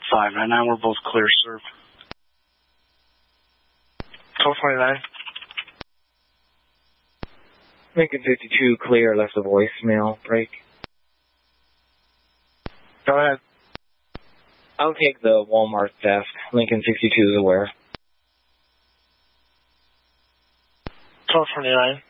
599, we're both clear, sir. 1229. Lincoln 52, clear, left a voicemail break. Go ahead. I'll take the Walmart theft. Lincoln 62 is aware. 1229.